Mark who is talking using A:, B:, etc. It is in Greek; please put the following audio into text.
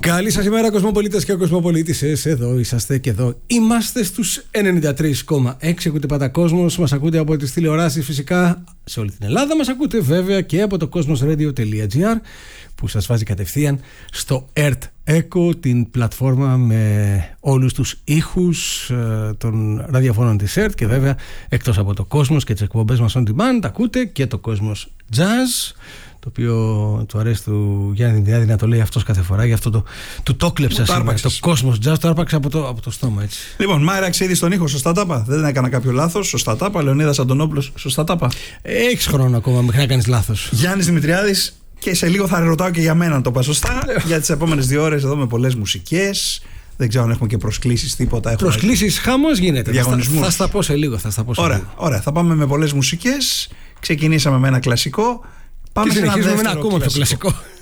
A: Καλή σας ημέρα, κοσμοπολίτες και κοσμοπολίτησες. Εδώ είσαστε και εδώ είμαστε στους 93,6. Ακούτε Πάντα Κόσμος. Μας ακούτε από τις τηλεοράσεις φυσικά σε όλη την Ελλάδα. Μας ακούτε βέβαια και από το cosmosradio.gr που σας βάζει κατευθείαν στο Earth Echo, την πλατφόρμα με όλους τους ήχους των ραδιοφώνων της Earth, και βέβαια εκτός από το Cosmos και τις εκπομπές μας on demand ακούτε και το Cosmos Jazz, το οποίο του αρέσει του Γιάννη Διάδη να το λέει αυτός κάθε φορά, γι' αυτό το κλέψα σήμερα. Το Cosmos Jazz το άρπαξε από το στόμα, έτσι.
B: Λοιπόν, Μάρα Αξίδη στον ήχο, σωστά τάπα. Δεν έκανα κάποιο λάθος, σωστά τάπα. Λεωνίδας Αντωνόπουλος, σωστά τάπα.
A: Έχεις χρόνο ακόμα μέχρι να κάνεις λάθος.
B: Γιάννης Δημητριάδης, και σε λίγο θα ρωτάω και για μένα να το είπα σωστά. Για τις επόμενες 2 ώρες εδώ με πολλές μουσικές. Δεν ξέρω αν έχουμε και προσκλήσεις, τίποτα.
A: Προσκλήσεις, χαμός γίνεται.
B: Διαγωνισμούς.
A: Θα στα πω σε λίγο.
B: Ωραία. Θα πάμε με πολλές μουσικές. Ξεκινήσαμε με ένα κλασικό. Πάμε
A: και
B: σε ένα
A: συνεχίζουμε με
B: δεύτερο
A: ένα ακόμα πιο κλασικό.